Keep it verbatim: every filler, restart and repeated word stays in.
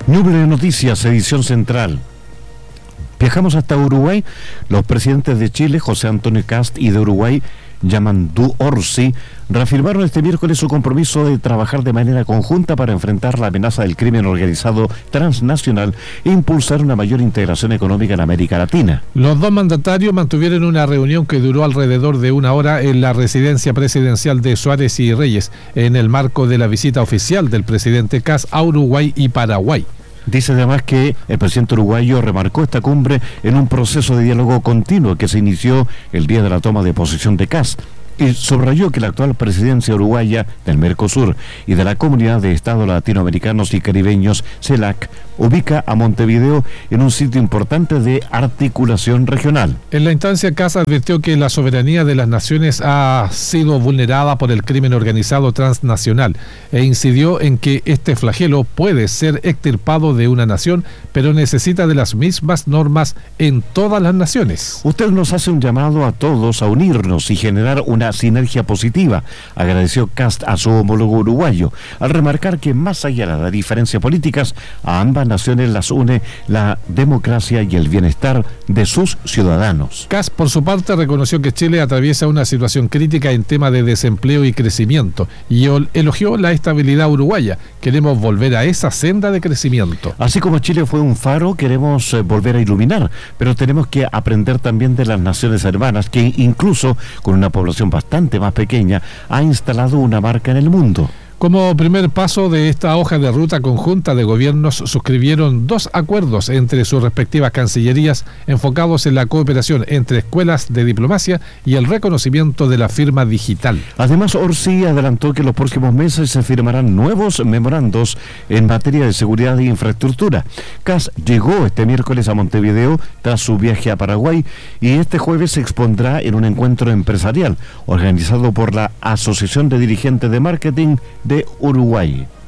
Nube de Noticias, edición central. Viajamos hasta Uruguay. Los presidentes de Chile, José Antonio Kast, y de Uruguay, Yamandu Orsi, reafirmaron este miércoles su compromiso de trabajar de manera conjunta para enfrentar la amenaza del crimen organizado transnacional e impulsar una mayor integración económica en América Latina. Los dos mandatarios mantuvieron una reunión que duró alrededor de una hora en la residencia presidencial de Suárez y Reyes, en el marco de la visita oficial del presidente Kast a Uruguay y Paraguay. Dice además que el presidente uruguayo remarcó esta cumbre en un proceso de diálogo continuo que se inició el día de la toma de posesión de Kast, y subrayó que la actual presidencia uruguaya del Mercosur y de la Comunidad de Estados Latinoamericanos y Caribeños, CELAC, ubica a Montevideo en un sitio importante de articulación regional. En la instancia, Kast advirtió que la soberanía de las naciones ha sido vulnerada por el crimen organizado transnacional e incidió en que este flagelo puede ser extirpado de una nación, pero necesita de las mismas normas en todas las naciones. Usted nos hace un llamado a todos a unirnos y generar una sinergia positiva, agradeció Kast a su homólogo uruguayo, al remarcar que más allá de las diferencias políticas, a ambas naciones las une la democracia y el bienestar de sus ciudadanos. Kast, por su parte, reconoció que Chile atraviesa una situación crítica en tema de desempleo y crecimiento y elogió la estabilidad uruguaya. Queremos volver a esa senda de crecimiento. Así como Chile fue un faro, queremos eh, volver a iluminar, pero tenemos que aprender también de las naciones hermanas que incluso con una población bastante más pequeña ha instalado una marca en el mundo. Como primer paso de esta hoja de ruta conjunta de gobiernos, suscribieron dos acuerdos entre sus respectivas cancillerías enfocados en la cooperación entre escuelas de diplomacia y el reconocimiento de la firma digital. Además, Orsi adelantó que en los próximos meses se firmarán nuevos memorandos en materia de seguridad e infraestructura. Kast llegó este miércoles a Montevideo tras su viaje a Paraguay y este jueves se expondrá en un encuentro empresarial organizado por la Asociación de Dirigentes de Marketing de Uruguay.